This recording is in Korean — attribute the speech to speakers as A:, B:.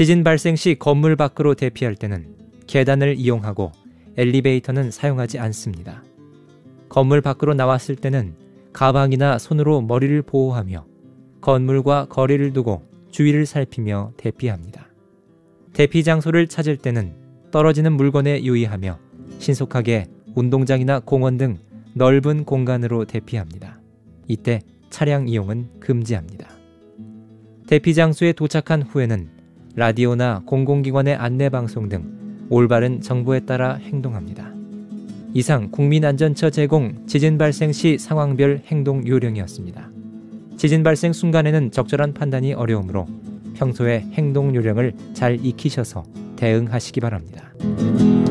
A: 지진 발생 시 건물 밖으로 대피할 때는 계단을 이용하고 엘리베이터는 사용하지 않습니다. 건물 밖으로 나왔을 때는 가방이나 손으로 머리를 보호하며 건물과 거리를 두고 주위를 살피며 대피합니다. 대피 장소를 찾을 때는 떨어지는 물건에 유의하며 신속하게 운동장이나 공원 등 넓은 공간으로 대피합니다. 이때 차량 이용은 금지합니다. 대피 장소에 도착한 후에는 라디오나 공공기관의 안내방송 등 올바른 정보에 따라 행동합니다. 이상 국민안전처 제공 지진 발생 시 상황별 행동 요령이었습니다. 지진 발생 순간에는 적절한 판단이 어려우므로 평소에 행동 요령을 잘 익히셔서 대응하시기 바랍니다.